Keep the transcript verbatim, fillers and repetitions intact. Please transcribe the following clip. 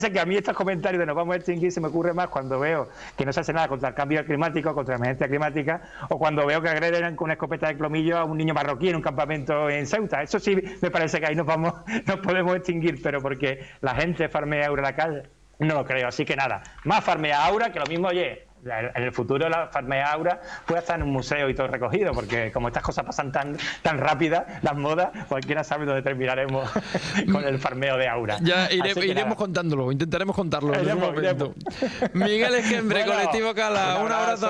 que a mí estos comentarios de nos vamos a extinguir se me ocurre más cuando veo que no se hace nada contra el cambio climático, contra la emergencia climática, o cuando veo que agreden con una escopeta de plomillo a un niño marroquí en un campamento en Ceuta. Eso sí me parece que ahí nos vamos, nos podemos extinguir, pero porque la gente farmea Aura en la calle, no lo creo. Así que nada, más farmea Aura, que lo mismo, oye, en el futuro la farmea Aura puede estar en un museo y todo recogido, porque como estas cosas pasan tan tan rápidas, las modas, cualquiera sabe dónde terminaremos con el farmeo de Aura. Ya ire, iremos nada. contándolo, intentaremos contarlo en Iremos, algún momento. iremos. Miguel Esquembre, Bueno, Colectivo Cala, un abrazo.